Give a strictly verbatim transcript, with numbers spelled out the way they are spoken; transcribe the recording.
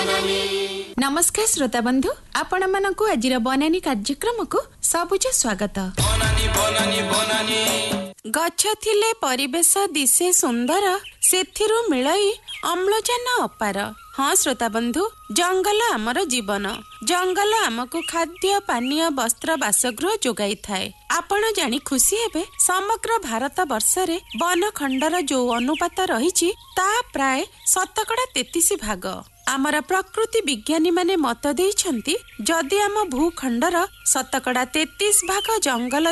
नमस्कार श्रोता बंधु, आपण मानकु आजिर बनानी कार्यक्रम को सबुज स्वागत। गछ थिले परिवेश दिशे सुंदर, सेथिरु मिलई अम्लजान अपार। हाँ श्रोता बंधु, जंगल आमर जीवन। जंगल आमको खाद्य पानीय वस्त्र बासगृह जोगाई थाए। आपण जानी खुशी हेबे समग्र भारत वर्ष रे वन खंडर जो अनुपात रही ता प्राय शतकड़ा तेतीस भाग। आमर प्रकृति विज्ञानी माने मत देइछंती, जदि आम भूखंडर शतकड़ा तेतीस भाग जंगल